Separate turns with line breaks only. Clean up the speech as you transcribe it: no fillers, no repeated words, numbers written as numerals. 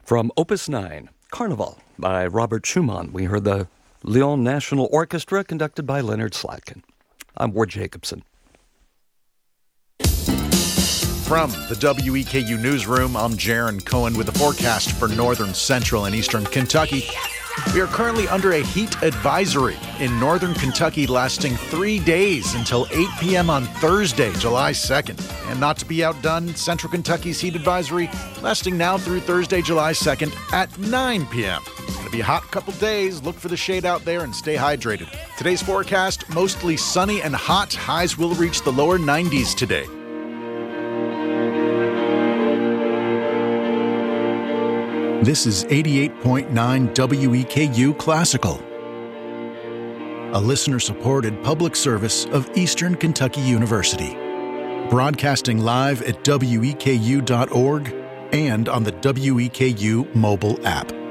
From Opus 9, Carnival by Robert Schumann. We heard the Lyon National Orchestra conducted by Leonard Slatkin. I'm Ward Jacobson.
From the WEKU Newsroom, I'm Jaron Cohen with the forecast for northern, central, and eastern Kentucky. We are currently under a heat advisory in northern Kentucky lasting 3 days until 8 p.m. on Thursday, July 2nd. And not to be outdone, central Kentucky's heat advisory lasting now through Thursday, July 2nd at 9 p.m. It's going to be a hot couple days. Look for the shade out there and stay hydrated. Today's forecast, mostly sunny and hot. Highs will reach the lower 90s today. This is 88.9 WEKU Classical, a listener-supported public service of Eastern Kentucky University, broadcasting live at weku.org and on the WEKU mobile app.